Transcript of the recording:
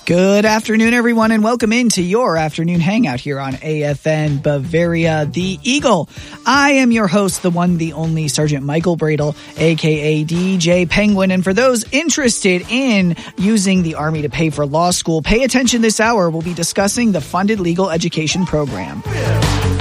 Good afternoon, everyone, and welcome into your afternoon hangout here on AFN Bavaria, the Eagle. I am your host, the one, the only Sergeant Michael Bradle, aka DJ Penguin. And for those interested in using the Army to pay for law school, pay attention this hour. We'll be discussing the funded legal education program.